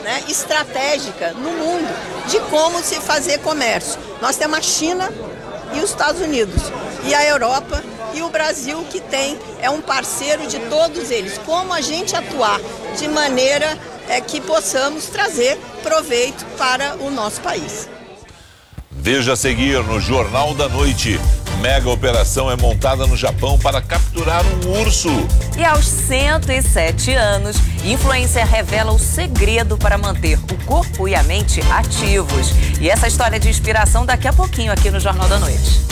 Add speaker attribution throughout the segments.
Speaker 1: né, estratégica no mundo de como se fazer comércio. Nós temos a China e os Estados Unidos, e a Europa e o Brasil, que é um parceiro de todos eles. Como a gente atuar de maneira que possamos trazer proveito para o nosso país.
Speaker 2: Veja a seguir no Jornal da Noite. Mega operação é montada no Japão para capturar um urso.
Speaker 3: E aos 107 anos, influencer revela o segredo para manter o corpo e a mente ativos. E essa história de inspiração daqui a pouquinho aqui no Jornal da Noite.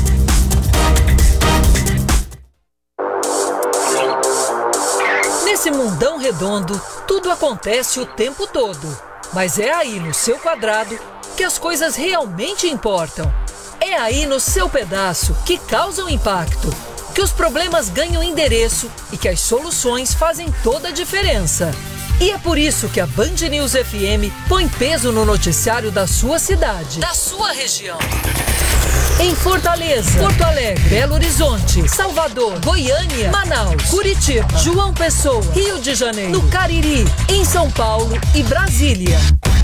Speaker 4: Nesse mundão redondo, tudo acontece o tempo todo. Mas é aí no seu quadrado que as coisas realmente importam. É aí no seu pedaço que causam impacto, que os problemas ganham endereço e que as soluções fazem toda a diferença. E é por isso que a Band News FM põe peso no noticiário da sua cidade, da sua região. Em Fortaleza, Porto Alegre, Belo Horizonte, Salvador, Goiânia, Manaus, Curitiba, João Pessoa, Rio de Janeiro, no Cariri, em São Paulo e Brasília.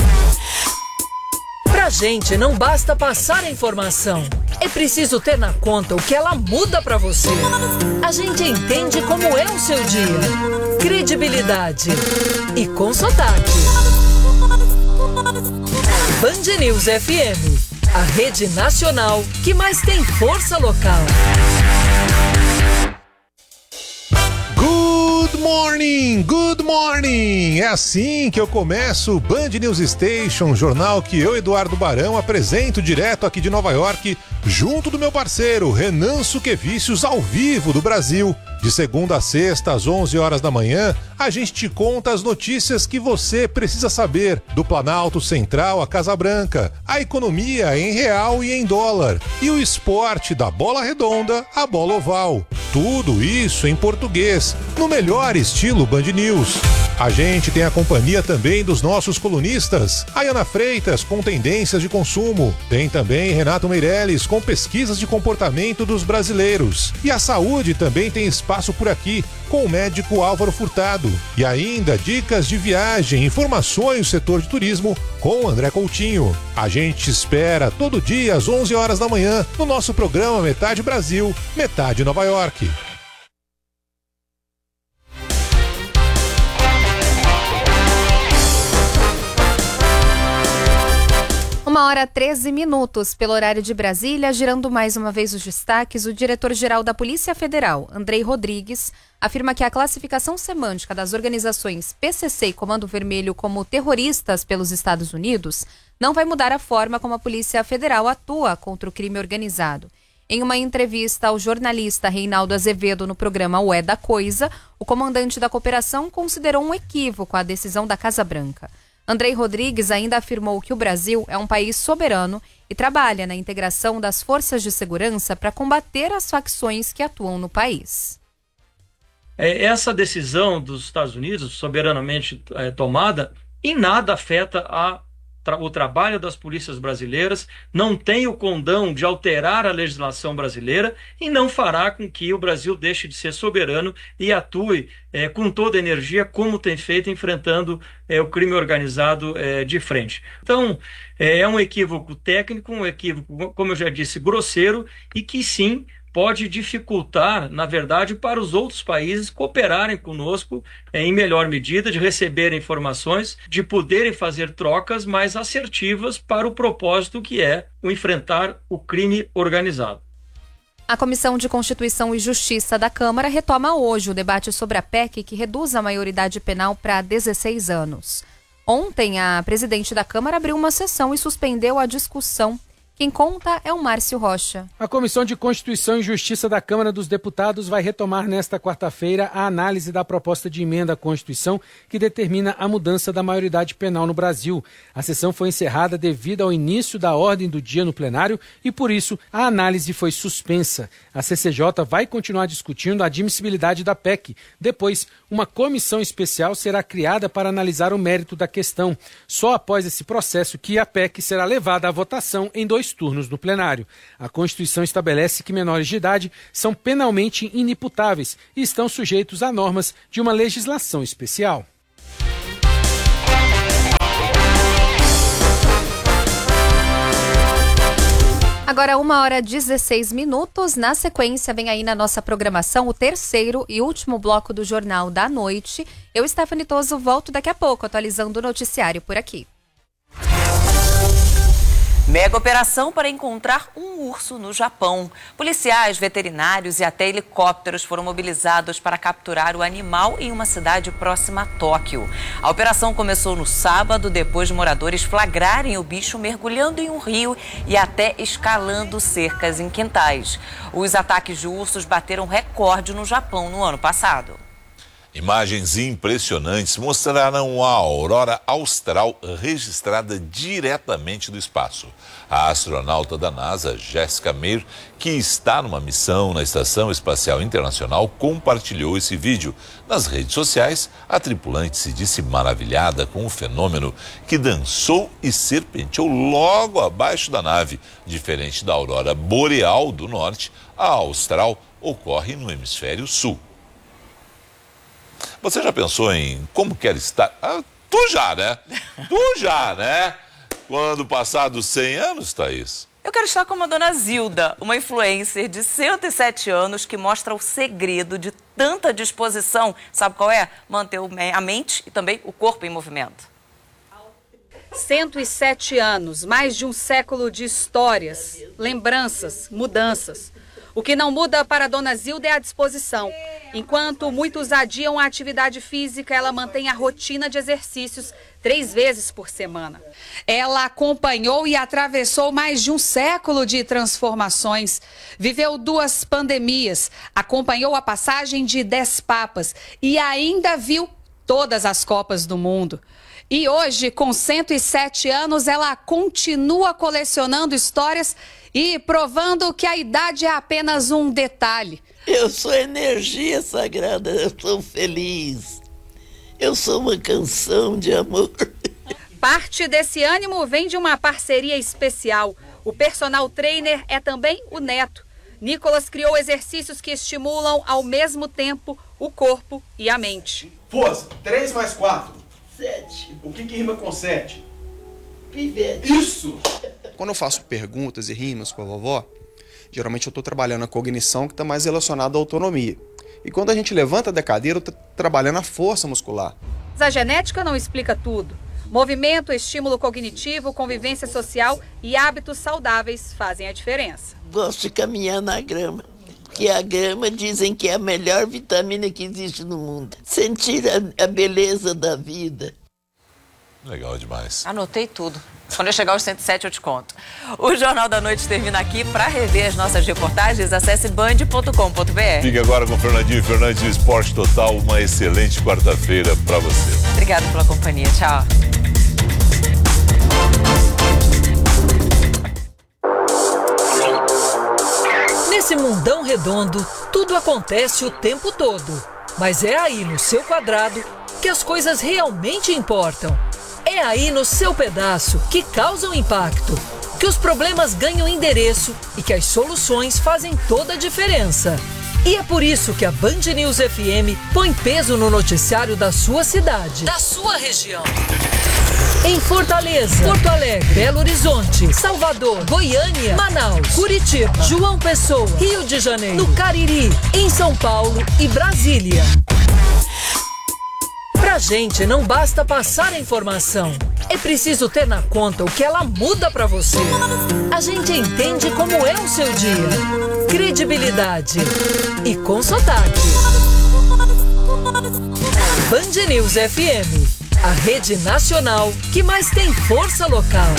Speaker 4: Pra gente não basta passar a informação, é preciso ter na conta o que ela muda pra você. A gente entende como é o seu dia, credibilidade e com sotaque. Band News FM, a rede nacional que mais tem força local.
Speaker 5: Good morning, good morning! É assim que eu começo o Band News Station, jornal que eu, Eduardo Barão, apresento direto aqui de Nova York, junto do meu parceiro Renan Suquevicius, ao vivo do Brasil. De segunda a sexta, às 11 horas da manhã, a gente te conta as notícias que você precisa saber do Planalto Central à Casa Branca, a economia em real e em dólar, e o esporte da bola redonda à bola oval. Tudo isso em português, no melhor estilo Band News. A gente tem a companhia também dos nossos colunistas, Ayana Freitas com tendências de consumo, tem também Renato Meirelles com pesquisas de comportamento dos brasileiros, e a saúde também tem espaço por aqui com o médico Álvaro Furtado, e ainda dicas de viagem, informações do setor de turismo com o André Coutinho. A gente espera todo dia às 11 horas da manhã no nosso programa Metade Brasil, Metade Nova York.
Speaker 6: 1h13 pelo horário de Brasília, girando mais uma vez os destaques. O diretor-geral da Polícia Federal, Andrei Rodrigues, afirma que a classificação semântica das organizações PCC e Comando Vermelho como terroristas pelos Estados Unidos não vai mudar a forma como a Polícia Federal atua contra o crime organizado. Em uma entrevista ao jornalista Reinaldo Azevedo no programa O É da Coisa, o comandante da cooperação considerou um equívoco a decisão da Casa Branca. Andrei Rodrigues ainda afirmou que o Brasil é um país soberano e trabalha na integração das forças de segurança para combater as facções que atuam no país.
Speaker 7: Essa decisão dos Estados Unidos, soberanamente tomada, em nada afeta o trabalho das polícias brasileiras, não tem o condão de alterar a legislação brasileira e não fará com que o Brasil deixe de ser soberano e atue com toda a energia, como tem feito, enfrentando o crime organizado de frente. Então, é um equívoco técnico, um equívoco, como eu já disse, grosseiro, e que sim pode dificultar, na verdade, para os outros países cooperarem conosco em melhor medida, de receberem informações, de poderem fazer trocas mais assertivas para o propósito que é o enfrentar o crime organizado.
Speaker 6: A Comissão de Constituição e Justiça da Câmara retoma hoje o debate sobre a PEC que reduz a maioridade penal para 16 anos. Ontem, a presidente da Câmara abriu uma sessão e suspendeu a discussão. Quem conta é o Márcio Rocha.
Speaker 8: A Comissão de Constituição e Justiça da Câmara dos Deputados vai retomar nesta quarta-feira a análise da proposta de emenda à Constituição que determina a mudança da maioridade penal no Brasil. A sessão foi encerrada devido ao início da ordem do dia no plenário e, por isso, a análise foi suspensa. A CCJ vai continuar discutindo a admissibilidade da PEC. Depois, uma comissão especial será criada para analisar o mérito da questão. Só após esse processo que a PEC será levada à votação em 2 turnos no plenário. A Constituição estabelece que menores de idade são penalmente inimputáveis e estão sujeitos a normas de uma legislação especial.
Speaker 6: Agora 1h16. Na sequência, vem aí na nossa programação o terceiro e último bloco do Jornal da Noite. Eu, Stephanie Toso, volto daqui a pouco, atualizando o noticiário por aqui.
Speaker 3: Mega operação para encontrar um urso no Japão. Policiais, veterinários e até helicópteros foram mobilizados para capturar o animal em uma cidade próxima a Tóquio. A operação começou no sábado, depois de moradores flagrarem o bicho mergulhando em um rio e até escalando cercas em quintais. Os ataques de ursos bateram recorde no Japão no ano passado.
Speaker 2: Imagens impressionantes mostraram a aurora austral registrada diretamente do espaço. A astronauta da NASA, Jessica Meir, que está numa missão na Estação Espacial Internacional, compartilhou esse vídeo. Nas redes sociais, a tripulante se disse maravilhada com o fenômeno que dançou e serpenteou logo abaixo da nave. Diferente da aurora boreal do norte, a austral ocorre no hemisfério sul. Você já pensou em como quer estar? Tu já, né? Quando passar dos 100 anos, Thaís?
Speaker 3: Eu quero estar como a dona Zilda, uma influencer de 107 anos que mostra o segredo de tanta disposição. Sabe qual é? Manter a mente e também o corpo em movimento.
Speaker 9: 107 anos, mais de um século de histórias, lembranças, mudanças. O que não muda para a dona Zilda é a disposição. Enquanto muitos adiam a atividade física, ela mantém a rotina de exercícios 3 vezes por semana. Ela acompanhou e atravessou mais de um século de transformações. Viveu 2 pandemias, acompanhou a passagem de 10 papas e ainda viu todas as Copas do Mundo. E hoje, com 107 anos, ela continua colecionando histórias e provando que a idade é apenas um detalhe.
Speaker 10: Eu sou energia sagrada, eu sou feliz. Eu sou uma canção de amor.
Speaker 9: Parte desse ânimo vem de uma parceria especial. O personal trainer é também o neto. Nicolas criou exercícios que estimulam ao mesmo tempo o corpo e a mente.
Speaker 11: Força, 3 mais 4.
Speaker 10: 7.
Speaker 11: O que rima com 7?
Speaker 10: Pivete.
Speaker 11: Isso! Quando eu faço perguntas e rimas com a vovó, geralmente eu estou trabalhando a cognição que está mais relacionada à autonomia. E quando a gente levanta da cadeira, eu estou trabalhando a força muscular.
Speaker 9: Mas a genética não explica tudo. Movimento, estímulo cognitivo, convivência social e hábitos saudáveis fazem a diferença.
Speaker 10: Gosto de caminhar na grama, porque a grama dizem que é a melhor vitamina que existe no mundo. Sentir a beleza da vida.
Speaker 2: Legal demais.
Speaker 3: Anotei tudo. Quando eu chegar aos 107 eu te conto. O Jornal da Noite termina aqui. Para rever as nossas reportagens, acesse band.com.br.
Speaker 2: Fique agora com Fernandinho Fernandes do Esporte Total. Uma excelente quarta-feira para você.
Speaker 3: Obrigada pela companhia. Tchau.
Speaker 4: Nesse mundão redondo, tudo acontece o tempo todo. Mas é aí no seu quadrado que as coisas realmente importam. É aí no seu pedaço que causam impacto, que os problemas ganham endereço e que as soluções fazem toda a diferença. E é por isso que a Band News FM põe peso no noticiário da sua cidade, da sua região. Em Fortaleza, Porto Alegre, Belo Horizonte, Salvador, Goiânia, Manaus, Curitiba, João Pessoa, Rio de Janeiro, no Cariri, em São Paulo e Brasília. Pra gente não basta passar a informação, é preciso ter na conta o que ela muda pra você. A gente entende como é o seu dia. Credibilidade e com sotaque. Band News FM, a rede nacional que mais tem força local.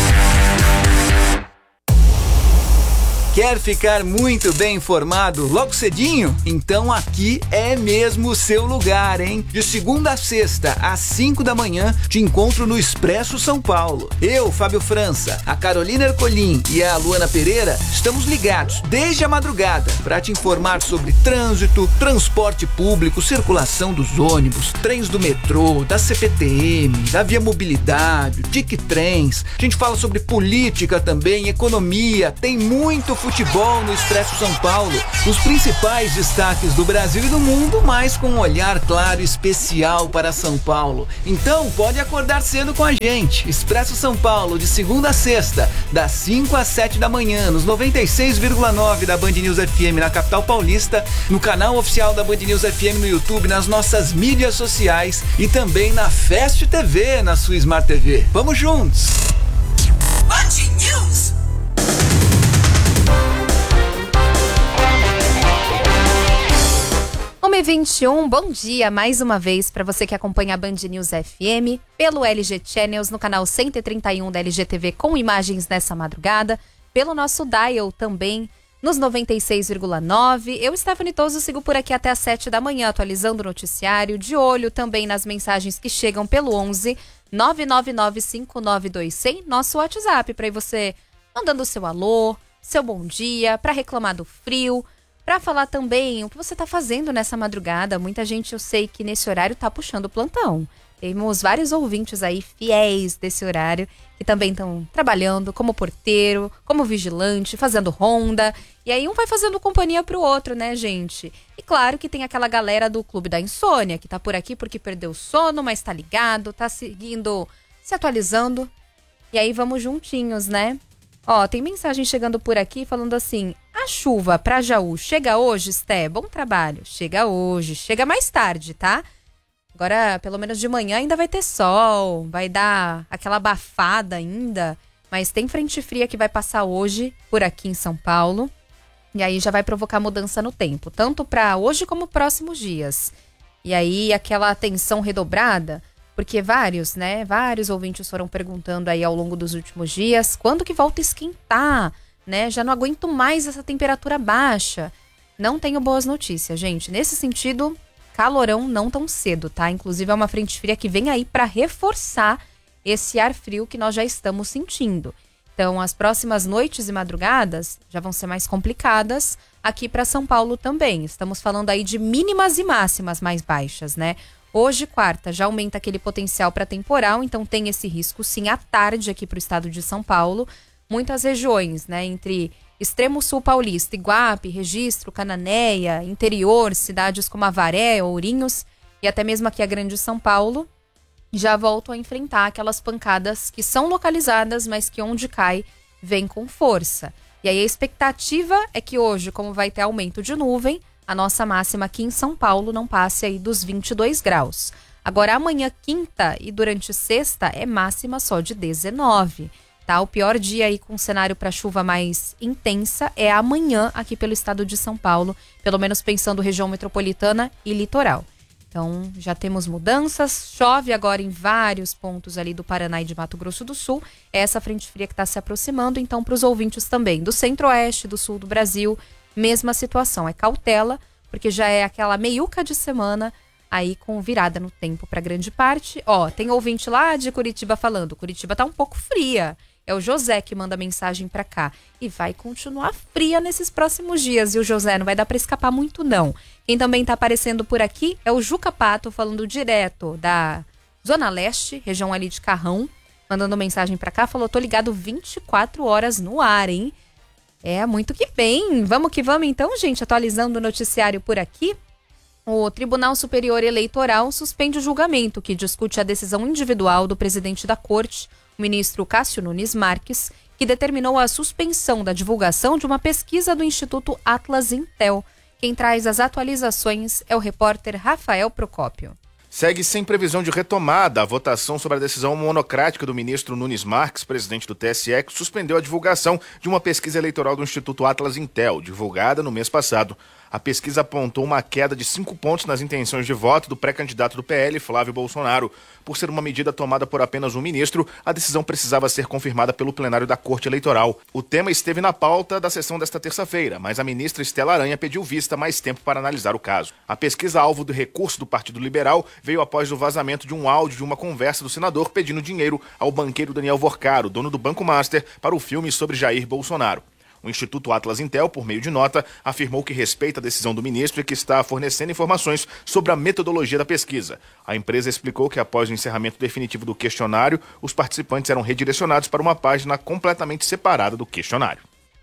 Speaker 12: Quer ficar muito bem informado logo cedinho? Então aqui é mesmo o seu lugar, hein? De segunda a sexta, às 5 da manhã, te encontro no Expresso São Paulo. Eu, Fábio França, a Carolina Ercolim e a Luana Pereira estamos ligados desde a madrugada para te informar sobre trânsito, transporte público, circulação dos ônibus, trens do metrô, da CPTM, da Via Mobilidade, Tic Trens. A gente fala sobre política também, economia, tem muito futebol futebol no Expresso São Paulo. Os principais destaques do Brasil e do mundo, mas com um olhar claro e especial para São Paulo. Então, pode acordar cedo com a gente. Expresso São Paulo, de segunda a sexta, das 5 às 7 da manhã, nos 96,9 da Band News FM na capital paulista, no canal oficial da Band News FM no YouTube, nas nossas mídias sociais e também na Fast TV, na sua Smart TV. Vamos juntos!
Speaker 13: Band News.
Speaker 6: 1h21, bom dia mais uma vez para você que acompanha a Band News FM pelo LG Channels no canal 131 da LGTV com imagens nessa madrugada, pelo nosso dial também nos 96,9. Eu, Stephanie Toso, sigo por aqui até às 7 da manhã atualizando o noticiário, de olho também nas mensagens que chegam pelo 11 999592100, nosso WhatsApp, para você mandando o seu alô, seu bom dia, para reclamar do frio, para falar também o que você está fazendo nessa madrugada. Muita gente, eu sei que nesse horário tá puxando o plantão. Temos vários ouvintes aí fiéis desse horário que também estão trabalhando como porteiro, como vigilante, fazendo ronda. E aí um vai fazendo companhia pro outro, né, gente? E claro que tem aquela galera do Clube da Insônia que tá por aqui porque perdeu o sono, mas tá ligado, tá seguindo, se atualizando. E aí vamos juntinhos, né? Ó, tem mensagem chegando por aqui falando assim: a chuva pra Jaú chega hoje, Sté? Bom trabalho. Chega hoje, chega mais tarde, tá? Agora, pelo menos de manhã ainda vai ter sol, vai dar aquela abafada ainda, mas tem frente fria que vai passar hoje por aqui em São Paulo, e aí já vai provocar mudança no tempo, tanto para hoje como próximos dias. E aí aquela atenção redobrada, porque vários ouvintes foram perguntando aí ao longo dos últimos dias, quando que volta a esquentar, né? Já não aguento mais essa temperatura baixa. Não tenho boas notícias, gente. Nesse sentido, calorão não tão cedo, tá? Inclusive é uma frente fria que vem aí para reforçar esse ar frio que nós já estamos sentindo. Então, as próximas noites e madrugadas já vão ser mais complicadas aqui para São Paulo também. Estamos falando aí de mínimas e máximas mais baixas, né? Hoje, quarta, já aumenta aquele potencial para temporal, então tem esse risco sim à tarde aqui para o estado de São Paulo. Muitas regiões, né, entre extremo sul paulista, Iguape, Registro, Cananéia, interior, cidades como Avaré, Ourinhos e até mesmo aqui a Grande São Paulo, já voltam a enfrentar aquelas pancadas que são localizadas, mas que onde cai, vem com força. E aí a expectativa é que hoje, como vai ter aumento de nuvem, a nossa máxima aqui em São Paulo não passe aí dos 22 graus. Agora amanhã, quinta e durante sexta, é máxima só de 19. Tá? O pior dia aí com cenário para chuva mais intensa é amanhã aqui pelo estado de São Paulo, pelo menos pensando região metropolitana e litoral. Então já temos mudanças, chove agora em vários pontos ali do Paraná e de Mato Grosso do Sul. É essa frente fria que está se aproximando, então para os ouvintes também do centro-oeste, do sul do Brasil, mesma situação, é cautela, porque já é aquela meiuca de semana aí com virada no tempo para grande parte. Ó, tem ouvinte lá de Curitiba falando, Curitiba tá um pouco fria. É o José que manda mensagem para cá. E vai continuar fria nesses próximos dias, viu, José? Não vai dar para escapar muito, não. Quem também tá aparecendo por aqui é o Juca Pato, falando direto da Zona Leste, região ali de Carrão, mandando mensagem para cá, falou, tô ligado 24 horas no ar, hein? É, muito que bem. Vamos que vamos então, gente, atualizando o noticiário por aqui. O Tribunal Superior Eleitoral suspende o julgamento que discute a decisão individual do presidente da Corte, o ministro Cássio Nunes Marques, que determinou a suspensão da divulgação de uma pesquisa do Instituto Atlas Intel. Quem traz as atualizações é o repórter Rafael Procópio.
Speaker 14: Segue sem previsão de retomada a votação sobre a decisão monocrática do ministro Nunes Marques, presidente do TSE, que suspendeu a divulgação de uma pesquisa eleitoral do Instituto Atlas Intel, divulgada no mês passado. A pesquisa apontou uma queda de 5 pontos nas intenções de voto do pré-candidato do PL, Flávio Bolsonaro. Por ser uma medida tomada por apenas um ministro, a decisão precisava ser confirmada pelo plenário da Corte Eleitoral. O tema esteve na pauta da sessão desta terça-feira, mas a ministra Estela Aranha pediu vista mais tempo para analisar o caso. A pesquisa alvo do recurso do Partido Liberal veio após o vazamento de um áudio de uma conversa do senador pedindo dinheiro ao banqueiro Daniel Vorcaro, dono do Banco Master, para o filme sobre Jair Bolsonaro. O Instituto Atlas Intel, por meio de nota, afirmou que respeita a decisão do ministro e que está fornecendo informações sobre a metodologia da pesquisa. A empresa explicou que após o encerramento definitivo do questionário, os participantes eram redirecionados para uma página completamente separada do questionário.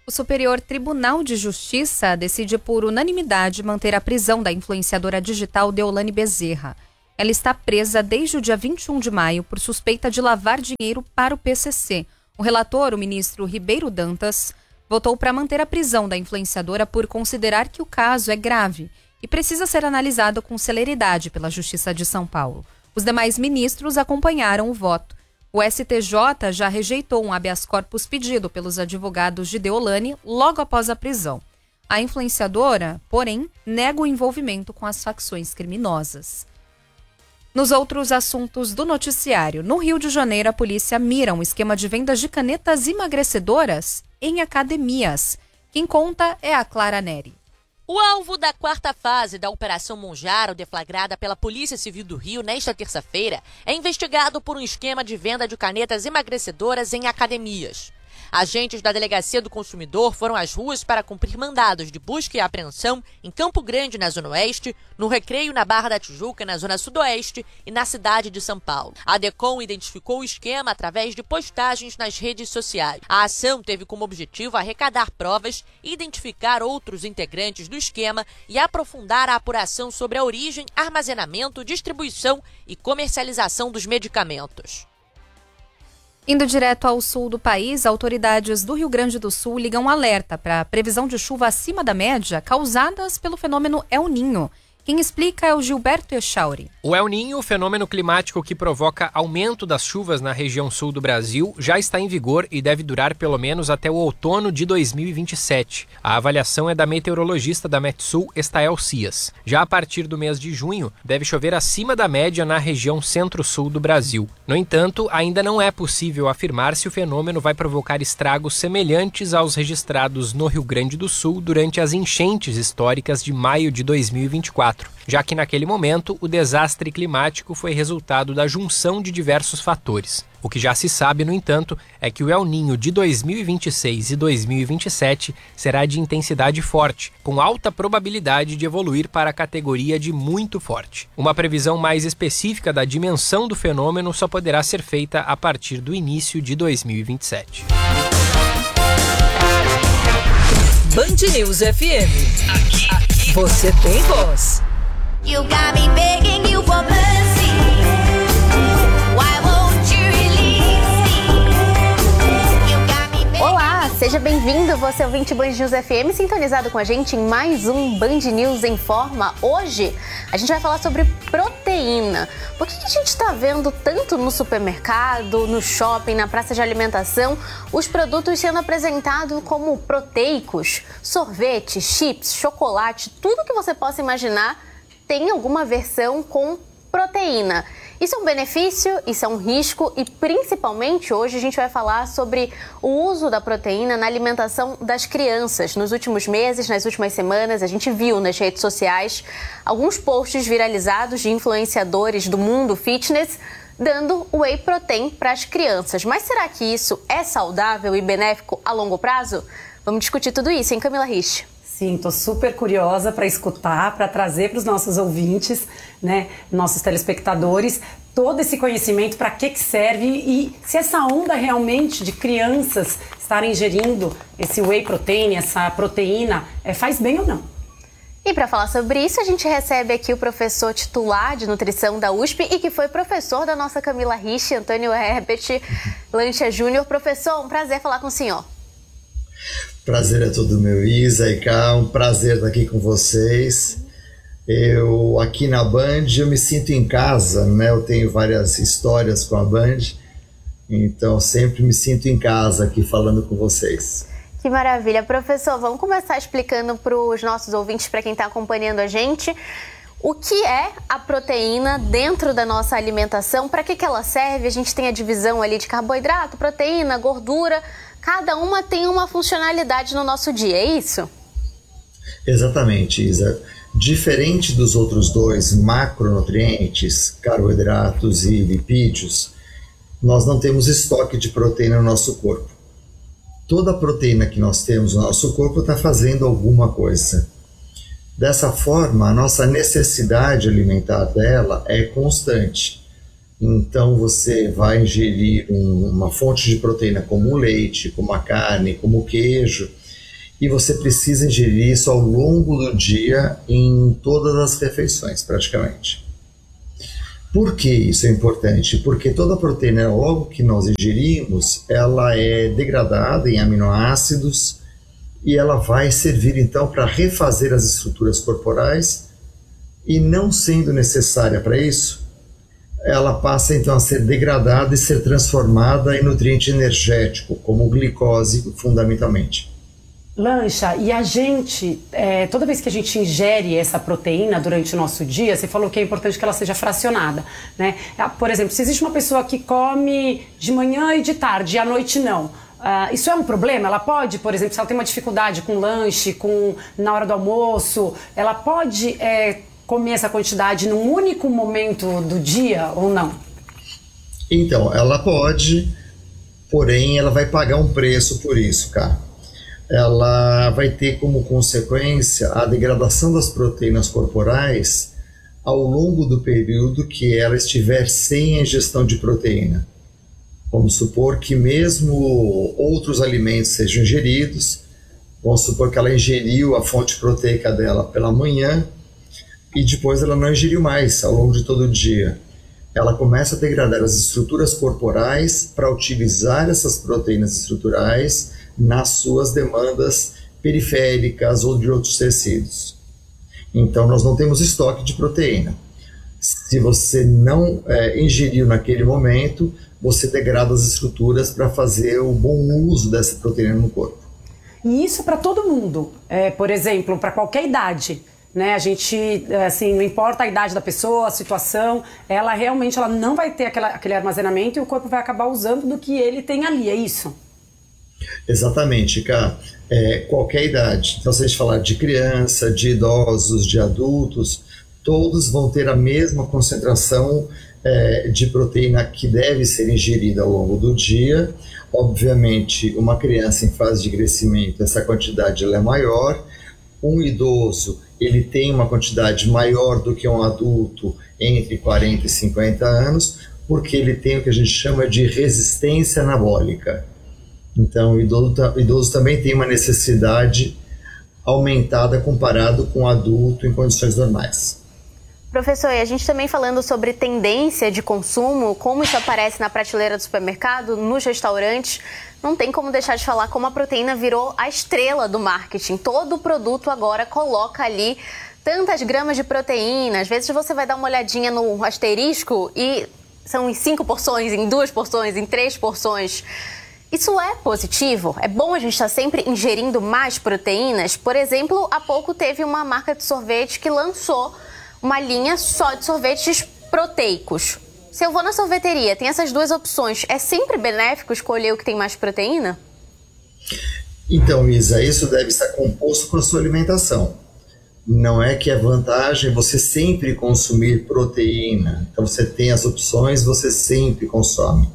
Speaker 6: O Superior Tribunal de Justiça decide por unanimidade manter a prisão da influenciadora digital Deolane Bezerra. Ela está presa desde o dia 21 de maio por suspeita de lavar dinheiro para o PCC. O relator, o ministro Ribeiro Dantas, votou para manter a prisão da influenciadora por considerar que o caso é grave e precisa ser analisado com celeridade pela Justiça de São Paulo. Os demais ministros acompanharam o voto. O STJ já rejeitou um habeas corpus pedido pelos advogados de Deolane logo após a prisão. A influenciadora, porém, nega o envolvimento com as facções criminosas. Nos outros assuntos do noticiário, no Rio de Janeiro, a polícia mira um esquema de vendas de canetas emagrecedoras em academias. Quem conta é a Clara Neri.
Speaker 15: O alvo da quarta fase da Operação Monjaro, deflagrada pela Polícia Civil do Rio nesta terça-feira, é investigado por um esquema de venda de canetas emagrecedoras em academias. Agentes da Delegacia do Consumidor foram às ruas para cumprir mandados de busca e apreensão em Campo Grande, na Zona Oeste, no Recreio, na Barra da Tijuca, na Zona Sudoeste e na cidade de São Paulo. A DECOM identificou o esquema através de postagens nas redes sociais. A ação teve como objetivo arrecadar provas, identificar outros integrantes do esquema e aprofundar a apuração sobre a origem, armazenamento, distribuição e comercialização dos medicamentos.
Speaker 6: Indo direto ao sul do país, autoridades do Rio Grande do Sul ligam um alerta para a previsão de chuva acima da média causadas pelo fenômeno El Niño. Quem explica é o Gilberto Echauri.
Speaker 16: O El Niño, fenômeno climático que provoca aumento das chuvas na região sul do Brasil, já está em vigor e deve durar pelo menos até o outono de 2027. A avaliação é da meteorologista da Metsul, Estael Cias. Já a partir do mês de junho, deve chover acima da média na região centro-sul do Brasil. No entanto, ainda não é possível afirmar se o fenômeno vai provocar estragos semelhantes aos registrados no Rio Grande do Sul durante as enchentes históricas de maio de 2024. Já que naquele momento o desastre climático foi resultado da junção de diversos fatores. O que já se sabe, no entanto, é que o El Niño de 2026 e 2027 será de intensidade forte, com alta probabilidade de evoluir para a categoria de muito forte. Uma previsão mais específica da dimensão do fenômeno só poderá ser feita a partir do início de 2027.
Speaker 4: Band News FM. Aqui você tem voz.
Speaker 17: You got me begging you for mercy. Why won't you release me? You got me begging.
Speaker 18: Olá, seja bem-vindo, você ouvinte Band News FM, sintonizado com a gente em mais um Band News em Forma. Hoje a gente vai falar sobre proteína. Por que a gente está vendo tanto no supermercado, no shopping, na praça de alimentação, os produtos sendo apresentados como proteicos? Sorvete, chips, chocolate, tudo que você possa imaginar tem alguma versão com proteína. Isso é um benefício, isso é um risco e principalmente hoje a gente vai falar sobre o uso da proteína na alimentação das crianças. Nos últimos meses, nas últimas semanas, a gente viu nas redes sociais alguns posts viralizados de influenciadores do mundo fitness dando whey protein para as crianças. Mas será que isso é saudável e benéfico a longo prazo? Vamos discutir tudo isso, hein, Camila Rich?
Speaker 19: Sim, estou super curiosa para escutar, para trazer para os nossos ouvintes, né, nossos telespectadores, todo esse conhecimento, para que serve e se essa onda realmente de crianças estarem ingerindo esse whey protein, essa proteína, faz bem ou não.
Speaker 18: E para falar sobre isso, a gente recebe aqui o professor titular de nutrição da USP e que foi professor da nossa Camila Rich, Antônio Herbert Lancha Júnior. Professor, um prazer falar com o senhor.
Speaker 20: Prazer é todo meu, Isa e Cá, um prazer estar aqui com vocês. Eu aqui na Band, eu me sinto em casa, né? Eu tenho várias histórias com a Band, então sempre me sinto em casa aqui falando com vocês.
Speaker 18: Que maravilha. Professor, vamos começar explicando para os nossos ouvintes, para quem está acompanhando a gente, o que é a proteína dentro da nossa alimentação, para que ela serve? A gente tem a divisão ali de carboidrato, proteína, gordura. Cada uma tem uma funcionalidade no nosso dia, é isso?
Speaker 20: Exatamente, Isa. Diferente dos outros dois macronutrientes, carboidratos e lipídios, nós não temos estoque de proteína no nosso corpo. Toda a proteína que nós temos no nosso corpo está fazendo alguma coisa. Dessa forma, a nossa necessidade alimentar dela é constante. Então você vai ingerir uma fonte de proteína como o leite, como a carne, como o queijo, e você precisa ingerir isso ao longo do dia em todas as refeições, praticamente. Por que isso é importante? Porque toda proteína, logo que nós ingerimos, ela é degradada em aminoácidos e ela vai servir então para refazer as estruturas corporais, e não sendo necessária para isso, ela passa então a ser degradada e ser transformada em nutriente energético, como glicose, fundamentalmente.
Speaker 19: Lancha, e a gente, toda vez que a gente ingere essa proteína durante o nosso dia, você falou que é importante que ela seja fracionada, né? Por exemplo, se existe uma pessoa que come de manhã e de tarde e à noite não, isso é um problema? Ela pode, por exemplo, se ela tem uma dificuldade com lanche, na hora do almoço, ela pode comer essa quantidade num único momento do dia ou não?
Speaker 20: Então, ela pode, porém ela vai pagar um preço por isso, cara. Ela vai ter como consequência a degradação das proteínas corporais ao longo do período que ela estiver sem a ingestão de proteína. Vamos supor que mesmo outros alimentos sejam ingeridos, vamos supor que ela ingeriu a fonte proteica dela pela manhã e depois ela não ingeriu mais ao longo de todo o dia. Ela começa a degradar as estruturas corporais para utilizar essas proteínas estruturais nas suas demandas periféricas ou de outros tecidos. Então, nós não temos estoque de proteína. Se você não ingeriu naquele momento, você degrada as estruturas para fazer o bom uso dessa proteína no corpo.
Speaker 19: E isso para todo mundo, por exemplo, para qualquer idade, né? A gente, assim, não importa a idade da pessoa, a situação, ela realmente não vai ter aquele armazenamento e o corpo vai acabar usando do que ele tem ali, é isso?
Speaker 20: Exatamente, Cá. Qualquer idade. Então, se a gente falar de criança, de idosos, de adultos, todos vão ter a mesma concentração de proteína que deve ser ingerida ao longo do dia. Obviamente, uma criança em fase de crescimento, essa quantidade ela é maior. Um idoso, ele tem uma quantidade maior do que um adulto entre 40 e 50 anos, porque ele tem o que a gente chama de resistência anabólica. Então, o idoso também tem uma necessidade aumentada comparado com o adulto em condições normais.
Speaker 18: Professor, e a gente também falando sobre tendência de consumo, como isso aparece na prateleira do supermercado, nos restaurantes, não tem como deixar de falar como a proteína virou a estrela do marketing. Todo produto agora coloca ali tantas gramas de proteína. Às vezes você vai dar uma olhadinha no asterisco e são em 5 porções, em 2 porções, em 3 porções. Isso é positivo? É bom a gente estar sempre ingerindo mais proteínas? Por exemplo, há pouco teve uma marca de sorvete que lançou uma linha só de sorvetes proteicos. Se eu vou na sorveteria, tem essas duas opções, é sempre benéfico escolher o que tem mais proteína?
Speaker 20: Então, Isa, isso deve estar composto com a sua alimentação. Não é que é vantagem você sempre consumir proteína. Então, você tem as opções, você sempre consome.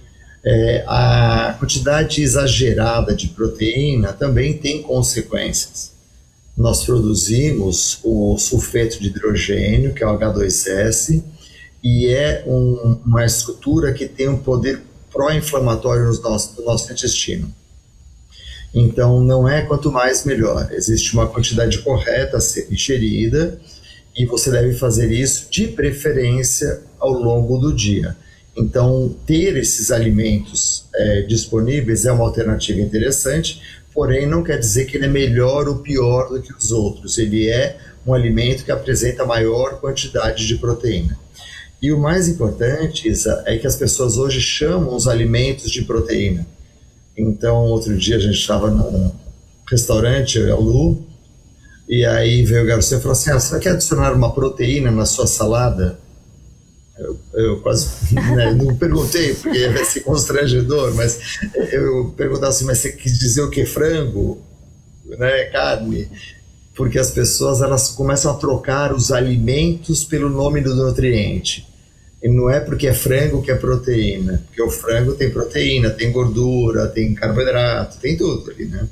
Speaker 20: A quantidade exagerada de proteína também tem consequências. Nós produzimos o sulfeto de hidrogênio, que é o H2S, e é uma estrutura que tem um poder pró-inflamatório no nosso intestino. Então, não é quanto mais melhor. Existe uma quantidade correta a ser ingerida e você deve fazer isso de preferência ao longo do dia. Então, ter esses alimentos disponíveis é uma alternativa interessante, porém não quer dizer que ele é melhor ou pior do que os outros. Ele é um alimento que apresenta maior quantidade de proteína. E o mais importante, Isa, é que as pessoas hoje chamam os alimentos de proteína. Então, outro dia a gente estava num restaurante, eu e a Lu, e aí veio o garçom e falou assim, você quer adicionar uma proteína na sua salada? Eu quase não perguntei, porque vai ser constrangedor, mas eu perguntava assim, mas você quis dizer o que? Frango? Né? Carne? Porque as pessoas elas começam a trocar os alimentos pelo nome do nutriente. E não é porque é frango que é proteína, porque o frango tem proteína, tem gordura, tem carboidrato, tem tudo ali, né?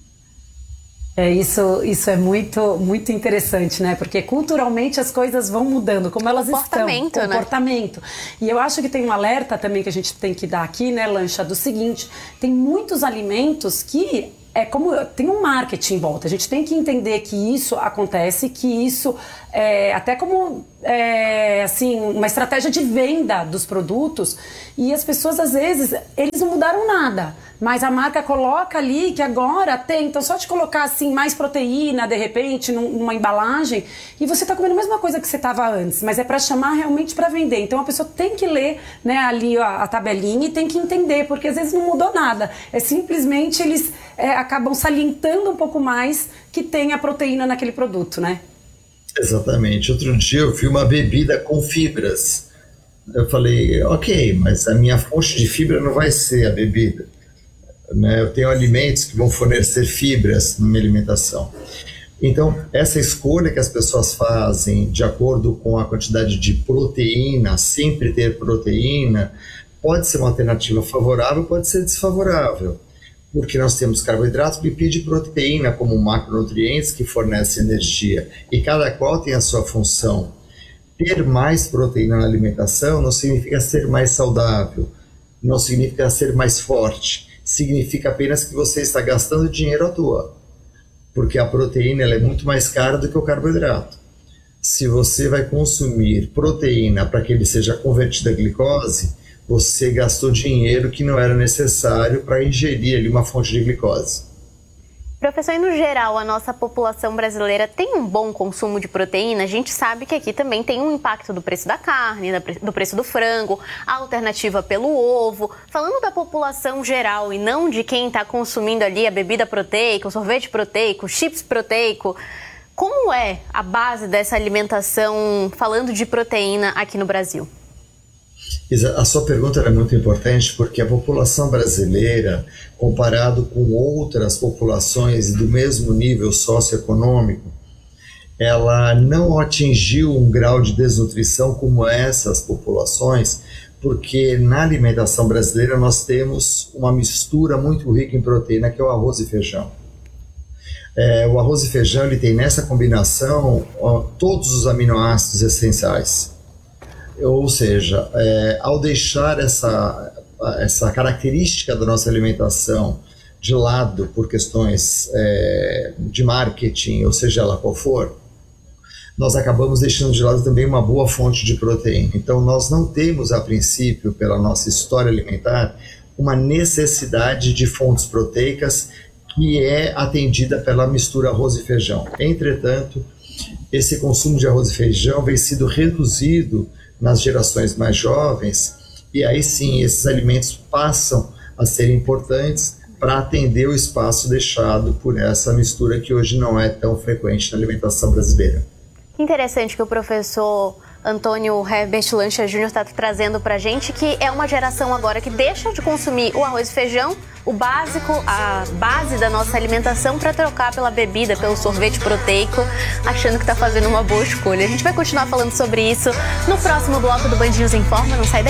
Speaker 19: Isso é muito, muito interessante, né? Porque culturalmente as coisas vão mudando, como elas estão. Comportamento. E eu acho que tem um alerta também que a gente tem que dar aqui, né, Lancha, do seguinte, tem muitos alimentos que é como tem um marketing em volta. A gente tem que entender que isso acontece, que isso é até como assim, uma estratégia de venda dos produtos, e as pessoas às vezes, eles não mudaram nada, mas a marca coloca ali que agora tem, então só de colocar assim mais proteína de repente numa embalagem, e você está comendo a mesma coisa que você estava antes, mas é para chamar realmente para vender. Então a pessoa tem que ler, né, ali a tabelinha e tem que entender, porque às vezes não mudou nada, é simplesmente eles acabam salientando um pouco mais que tem a proteína naquele produto, né?
Speaker 20: Exatamente. Outro dia eu vi uma bebida com fibras. Eu falei, ok, mas a minha fonte de fibra não vai ser a bebida, né? Eu tenho alimentos que vão fornecer fibras na minha alimentação. Então, essa escolha que as pessoas fazem de acordo com a quantidade de proteína, sempre ter proteína, pode ser uma alternativa favorável, pode ser desfavorável. Porque nós temos carboidrato, lipídio e proteína como macronutrientes que fornecem energia, e cada qual tem a sua função. Ter mais proteína na alimentação não significa ser mais saudável, não significa ser mais forte, significa apenas que você está gastando dinheiro à toa, porque a proteína ela é muito mais cara do que o carboidrato. Se você vai consumir proteína para que ele seja convertido a glicose, você gastou dinheiro que não era necessário para ingerir ali uma fonte de glicose.
Speaker 18: Professor, e no geral, a nossa população brasileira tem um bom consumo de proteína? A gente sabe que aqui também tem um impacto do preço da carne, do preço do frango, a alternativa pelo ovo. Falando da população geral e não de quem está consumindo ali a bebida proteica, o sorvete proteico, o chips proteico, como é a base dessa alimentação falando de proteína aqui no Brasil?
Speaker 20: A sua pergunta é muito importante porque a população brasileira, comparado com outras populações do mesmo nível socioeconômico, ela não atingiu um grau de desnutrição como essas populações, porque na alimentação brasileira nós temos uma mistura muito rica em proteína, que é o arroz e feijão. O arroz e feijão ele tem nessa combinação todos os aminoácidos essenciais. Ou seja, ao deixar essa característica da nossa alimentação de lado por questões de marketing, ou seja ela qual for, nós acabamos deixando de lado também uma boa fonte de proteína. Então nós não temos, a princípio, pela nossa história alimentar, uma necessidade de fontes proteicas que é atendida pela mistura arroz e feijão. Entretanto, esse consumo de arroz e feijão vem sido reduzido nas gerações mais jovens, e aí sim esses alimentos passam a ser importantes para atender o espaço deixado por essa mistura que hoje não é tão frequente na alimentação brasileira.
Speaker 18: Que interessante que o professor Antônio Herbert Lancha Júnior está trazendo para a gente, que é uma geração agora que deixa de consumir o arroz e feijão, o básico, a base da nossa alimentação, para trocar pela bebida, pelo sorvete proteico, achando que está fazendo uma boa escolha. A gente vai continuar falando sobre isso no próximo bloco do Band News Informa, não sai daí.